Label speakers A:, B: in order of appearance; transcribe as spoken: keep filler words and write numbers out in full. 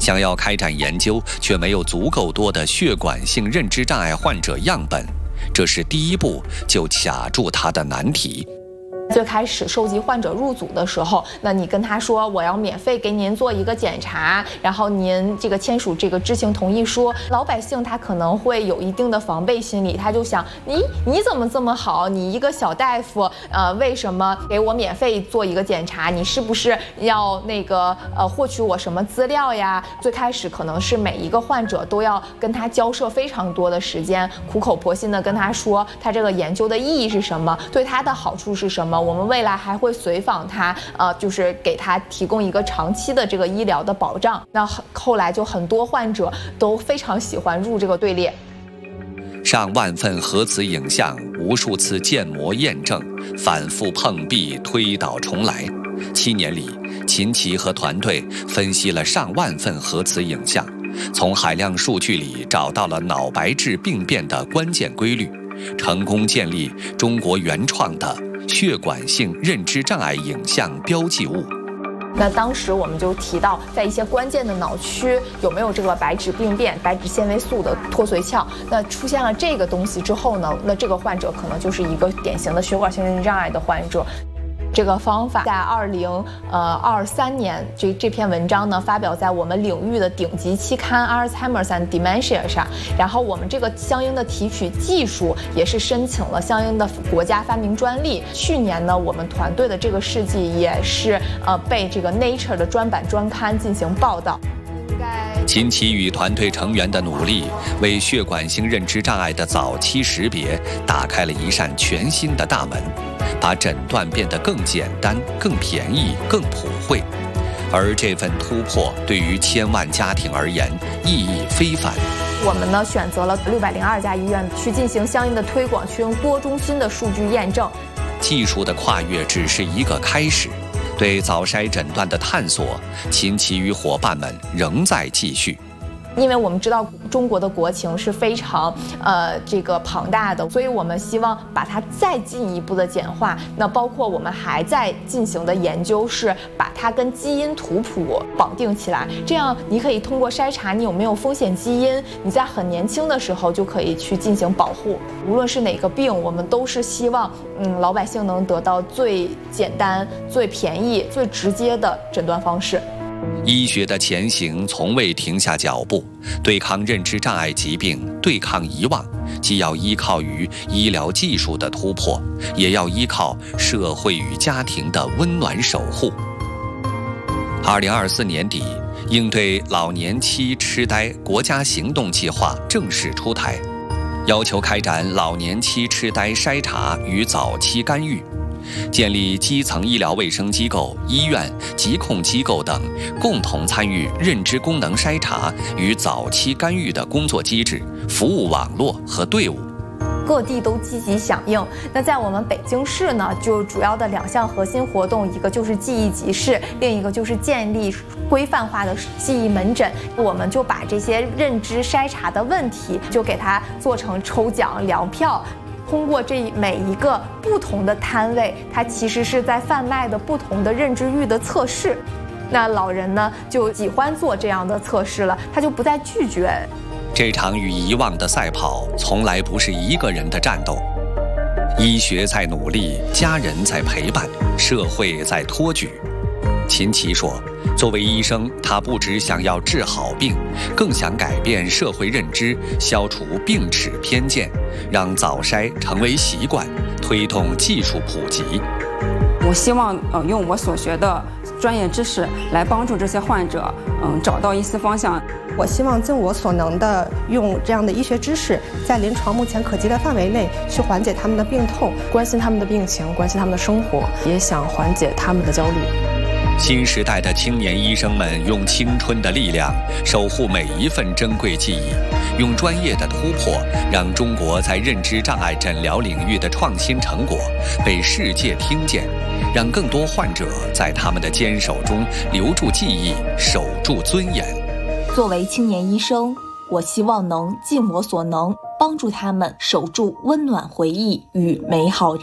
A: 想要开展研究，却没有足够多的血管性认知障碍患者样本，这是第一步就卡住他的难题。
B: 最开始收集患者入组的时候，那你跟他说我要免费给您做一个检查，然后您这个签署这个知情同意书，老百姓他可能会有一定的防备心理，他就想你你怎么这么好，你一个小大夫，呃，为什么给我免费做一个检查？你是不是要那个呃获取我什么资料呀？最开始可能是每一个患者都要跟他交涉非常多的时间，苦口婆心的跟他说他这个研究的意义是什么，对他的好处是什么。我们未来还会随访他，呃，就是给他提供一个长期的这个医疗的保障。那后来就很多患者都非常喜欢入这个队列。
A: 上万份核磁影像，无数次建模验证，反复碰壁，推倒重来。七年里，秦琦和团队分析了上万份核磁影像，从海量数据里找到了脑白质病变的关键规律，成功建立中国原创的血管性认知障碍影像标记物。
B: 那当时我们就提到，在一些关键的脑区有没有这个白质病变、白质纤维素的脱髓鞘。那出现了这个东西之后呢，那这个患者可能就是一个典型的血管性认知障碍的患者。这个方法在二零呃二三年，这这篇文章呢发表在我们领域的顶级期刊《Alzheimer's and Dementia》上。然后我们这个相应的提取技术也是申请了相应的国家发明专利。去年呢，我们团队的这个事迹也是呃被这个 Nature 的专版专刊进行报道。
A: 秦琦与团队成员的努力，为血管性认知障碍的早期识别打开了一扇全新的大门，把诊断变得更简单、更便宜、更普惠。而这份突破对于千万家庭而言意义非凡。
B: 我们呢选择了六百零二家医院去进行相应的推广，去用多中心的数据验证。
A: 技术的跨越只是一个开始。对早筛诊断的探索，秦琦与伙伴们仍在继续。
B: 因为我们知道中国的国情是非常呃这个庞大的，所以我们希望把它再进一步的简化。那包括我们还在进行的研究是把它跟基因图谱绑定起来，这样你可以通过筛查你有没有风险基因，你在很年轻的时候就可以去进行保护。无论是哪个病，我们都是希望嗯老百姓能得到最简单、最便宜、最直接的诊断方式。
A: 医学的前行从未停下脚步，对抗认知障碍疾病，对抗遗忘，既要依靠于医疗技术的突破，也要依靠社会与家庭的温暖守护。二零二四年底，应对老年期痴呆国家行动计划正式出台，要求开展老年期痴呆筛查与早期干预，建立基层医疗卫生机构、医院、疾控机构等共同参与认知功能筛查与早期干预的工作机制、服务网络和队伍。
B: 各地都积极响应。那在我们北京市呢，就主要的两项核心活动，一个就是记忆集市，另一个就是建立规范化的记忆门诊。我们就把这些认知筛查的问题，就给它做成抽奖粮票。通过这每一个不同的摊位，它其实是在贩卖的不同的认知域的测试。那老人呢，就喜欢做这样的测试了，他就不再拒绝。
A: 这场与遗忘的赛跑，从来不是一个人的战斗。医学在努力，家人在陪伴，社会在托举。秦琦说，作为医生，他不只想要治好病，更想改变社会认知，消除病耻偏见，让早筛成为习惯，推动技术普及。
C: 我希望呃用我所学的专业知识来帮助这些患者，嗯，找到一丝方向。
D: 我希望尽我所能的用这样的医学知识，在临床目前可及的范围内去缓解他们的病痛，
E: 关心他们的病情，关心他们的生活，也想缓解他们的焦虑。
A: 新时代的青年医生们用青春的力量守护每一份珍贵记忆，用专业的突破让中国在认知障碍诊疗领域的创新成果被世界听见，让更多患者在他们的坚守中留住记忆，守住尊严。
F: 作为青年医生，我希望能尽我所能，帮助他们守住温暖回忆与美好人